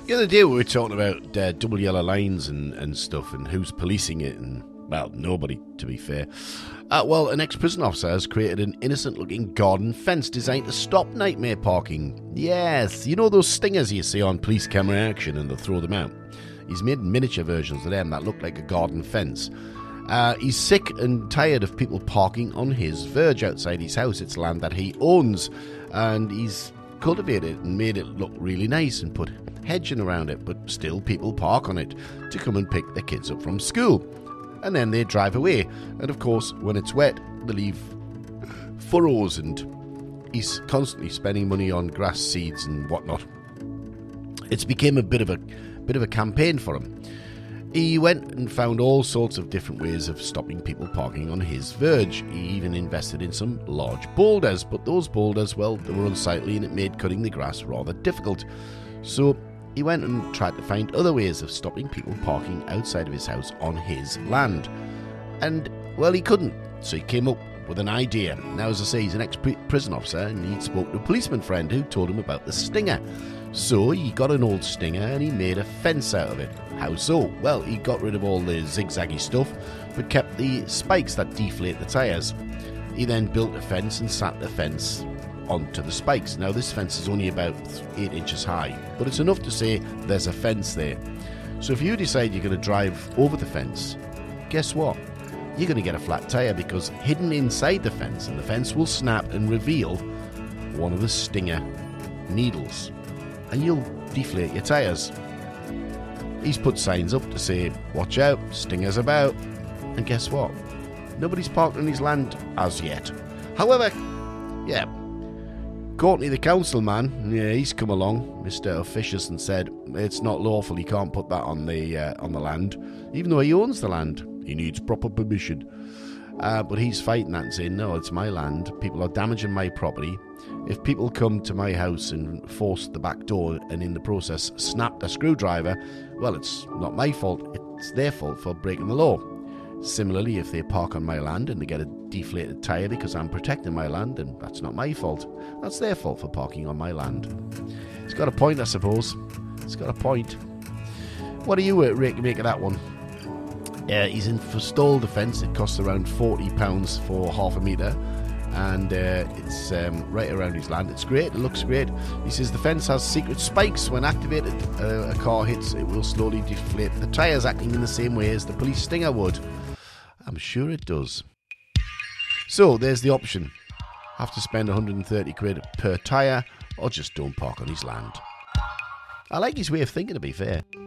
The other day we were talking about double yellow lines and stuff and who's policing it and, well, nobody, to be fair. Well, an ex-prison officer has created an innocent-looking garden fence designed to stop nightmare parking. Yes, you know those stingers you see on police camera action and they throw them out? He's made miniature versions of them that look like a garden fence. He's sick and tired of people parking on his verge outside his house. It's land that he owns, and he's cultivated it and made it look really nice and put hedging around it, but still people park on it to come and pick their kids up from school. And then they drive away. And of course, when it's wet, they leave furrows, and he's constantly spending money on grass seeds and whatnot. It's become a bit of a campaign for him. He went and found all sorts of different ways of stopping people parking on his verge. He even invested in some large boulders, but those boulders, well, they were unsightly and it made cutting the grass rather difficult. So he went and tried to find other ways of stopping people parking outside of his house on his land. And, well, he couldn't. So he came up with an idea. Now, as I say, he's an ex-prison officer and he spoke to a policeman friend who told him about the stinger. So he got an old stinger and he made a fence out of it. How so? Well, he got rid of all the zigzaggy stuff, but kept the spikes that deflate the tyres. He then built a fence and sat the fence onto the spikes. Now, this fence is only about 8 inches high, but it's enough to say there's a fence there. So if you decide you're going to drive over the fence, guess what? You're going to get a flat tyre, because hidden inside the fence, and the fence will snap and reveal one of the stinger needles, and you'll deflate your tyres. He's put signs up to say, watch out, stingers about, and guess what? Nobody's parked on his land as yet. However, yeah, Courtney the council man, yeah, he's come along, Mr. Officious, and said it's not lawful, he can't put that on the land, even though he owns the land. He needs proper permission. But he's fighting that and saying, no, it's my land, people are damaging my property. If people come to my house and force the back door and in the process snap a screwdriver, well, it's not my fault, it's their fault for breaking the law. Similarly, if they park on my land and they get a deflated tyre because I'm protecting my land, and that's not my fault, that's their fault for parking on my land. It's got a point, I suppose. It's got a point. What do you make of that one? He's installed a fence. It costs around £40 for half a metre, and it's right around his land. It's great, it looks great. He says the fence has secret spikes. When activated, a car hits, it will slowly deflate the tyres, acting in the same way as the police stinger would. I'm sure it does. So there's the option. Have to spend 130 quid per tyre, or just don't park on his land. I like his way of thinking, to be fair.